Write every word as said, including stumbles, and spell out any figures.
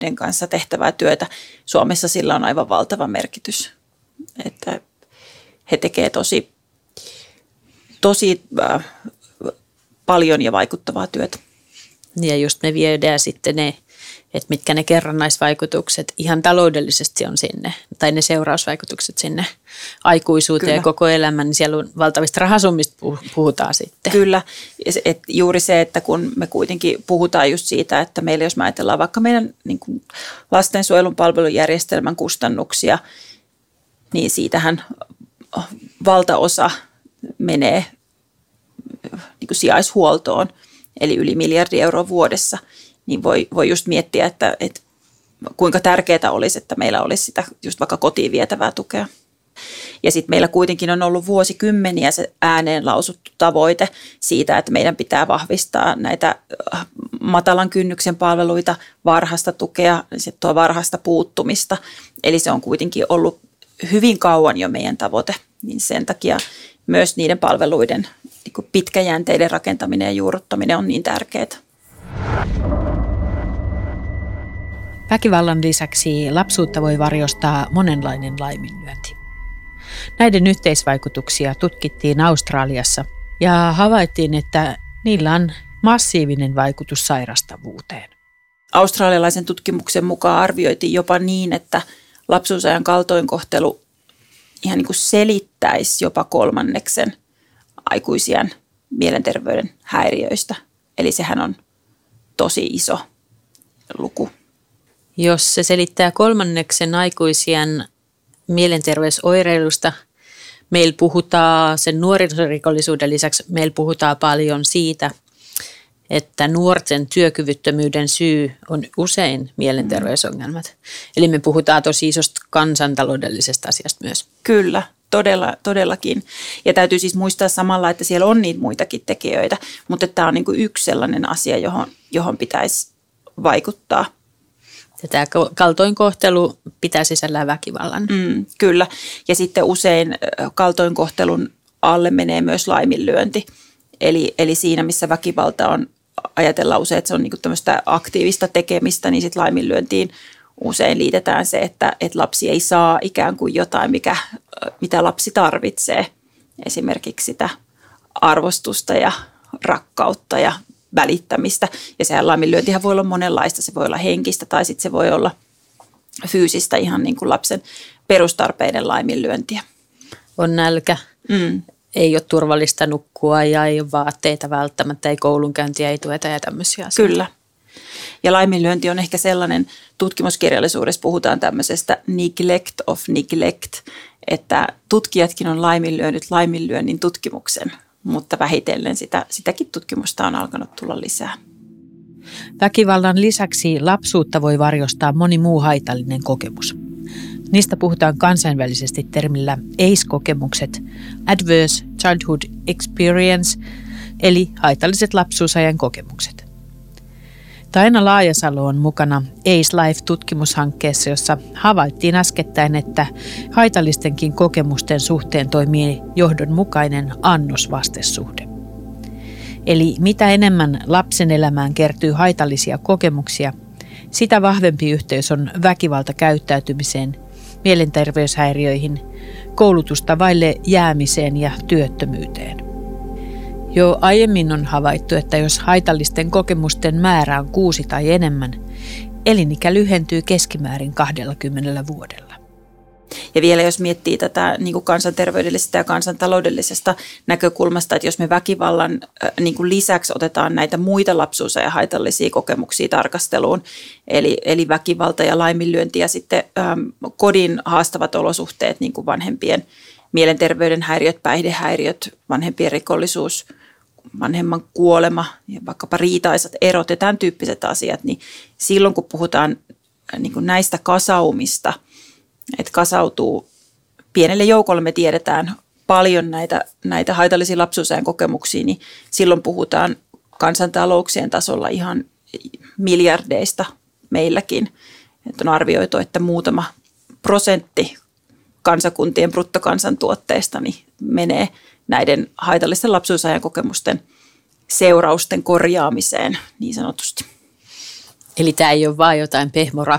kanssa tehtävää työtä. Suomessa sillä on aivan valtava merkitys, että he tekevät tosi, tosi äh, paljon ja vaikuttavaa työtä. Ja just me viedään sitten ne, että mitkä ne kerrannaisvaikutukset ihan taloudellisesti on sinne, tai ne seurausvaikutukset sinne aikuisuuteen Kyllä. ja koko elämän, niin siellä on valtavista rahasummista puhutaan sitten. Kyllä, et juuri se, että kun me kuitenkin puhutaan just siitä, että meillä jos me ajatellaan vaikka meidän niin kuin lastensuojelun palvelujärjestelmän kustannuksia, niin siitähän valtaosa menee niin kuin sijaishuoltoon, eli yli miljardi euroa vuodessa. Niin voi, voi just miettiä, että, että kuinka tärkeää olisi, että meillä olisi sitä just vaikka kotiin vietävää tukea. Ja sitten meillä kuitenkin on ollut vuosikymmeniä se ääneen lausuttu tavoite siitä, että meidän pitää vahvistaa näitä matalan kynnyksen palveluita, varhaista tukea, tuo varhaista puuttumista. Eli se on kuitenkin ollut hyvin kauan jo meidän tavoite, niin sen takia myös niiden palveluiden niin kuin pitkäjänteiden rakentaminen ja juurruttaminen on niin tärkeää. Väkivallan lisäksi lapsuutta voi varjostaa monenlainen laiminlyönti. Näiden yhteisvaikutuksia tutkittiin Australiassa ja havaittiin, että niillä on massiivinen vaikutus sairastavuuteen. Australialaisen tutkimuksen mukaan arvioitiin jopa niin, että lapsuusajan kaltoinkohtelu ihan niin kuin selittäisi jopa kolmanneksen aikuisien mielenterveyden häiriöistä. Eli sehän on tosi iso luku. Jos se selittää kolmanneksen aikuisien mielenterveysoireilusta, meillä puhutaan sen nuorisorikollisuuden lisäksi, meillä puhutaan paljon siitä, että nuorten työkyvyttömyyden syy on usein mielenterveysongelmat. Mm. Eli me puhutaan tosi isosta kansantaloudellisesta asiasta myös. Kyllä, todella, todellakin. Ja täytyy siis muistaa samalla, että siellä on niitä muitakin tekijöitä, mutta tämä on niin kuin yksi sellainen asia, johon, johon pitäisi vaikuttaa. Ja tämä kaltoinkohtelu pitää sisällään väkivallan. Mm, kyllä. Ja sitten usein kaltoinkohtelun alle menee myös laiminlyönti. Eli, eli siinä, missä väkivalta on, ajatellaan usein, että se on niin kuin tämmöistä aktiivista tekemistä, niin sitten laiminlyöntiin usein liitetään se, että, että lapsi ei saa ikään kuin jotain, mikä, mitä lapsi tarvitsee. Esimerkiksi sitä arvostusta ja rakkautta ja välittämistä. Ja sehän laiminlyöntihän voi olla monenlaista. Se voi olla henkistä tai sitten se voi olla fyysistä, ihan niin kuin lapsen perustarpeiden laiminlyöntiä. On nälkä, mm. ei ole turvallista nukkua ja ei ole vaatteita välttämättä, ei koulunkäyntiä, ei tueta ja tämmöisiä asioita. Kyllä. Ja laiminlyönti on ehkä sellainen, tutkimuskirjallisuudessa puhutaan tämmöisestä neglect of neglect, että tutkijatkin on laiminlyönyt laiminlyönnin tutkimuksen. Mutta vähitellen sitä, sitäkin tutkimusta on alkanut tulla lisää. Väkivallan lisäksi lapsuutta voi varjostaa moni muu haitallinen kokemus. Niistä puhutaan kansainvälisesti termillä A C E-kokemukset, Adverse Childhood Experience, eli haitalliset lapsuusajan kokemukset. Taina Laajasalo on mukana A C E Life-tutkimushankkeessa, jossa havaittiin äskettäin, että haitallistenkin kokemusten suhteen toimii johdonmukainen annos-vastesuhde. Eli mitä enemmän lapsen elämään kertyy haitallisia kokemuksia, sitä vahvempi yhteys on väkivaltakäyttäytymiseen, mielenterveyshäiriöihin, koulutusta vaille jäämiseen ja työttömyyteen. Jo aiemmin on havaittu, että jos haitallisten kokemusten määrä on kuusi tai enemmän, elinikä lyhentyy keskimäärin kaksikymmentä vuodella. Ja vielä jos miettii tätä niin kuin kansanterveydellisestä ja kansantaloudellisesta näkökulmasta, että jos me väkivallan niin kuin lisäksi otetaan näitä muita lapsuusajan haitallisia kokemuksia tarkasteluun, eli, eli väkivalta ja laiminlyönti ja sitten ähm, kodin haastavat olosuhteet, niin kuin vanhempien mielenterveyden häiriöt, päihdehäiriöt, vanhempien rikollisuus, vanhemman kuolema ja vaikkapa riitaisat erot ja tämän tyyppiset asiat, niin silloin kun puhutaan niin kuin näistä kasaumista, että kasautuu pienelle joukolle, me tiedetään paljon näitä, näitä haitallisia lapsuusajan kokemuksia, niin silloin puhutaan kansantalouksien tasolla ihan miljardeista meilläkin. Että on arvioitu, että muutama prosentti kansakuntien bruttokansantuotteesta niin menee näiden haitallisten lapsuusajan kokemusten seurausten korjaamiseen niin sanotusti. Eli tämä ei ole vain jotain pehmorakkautta,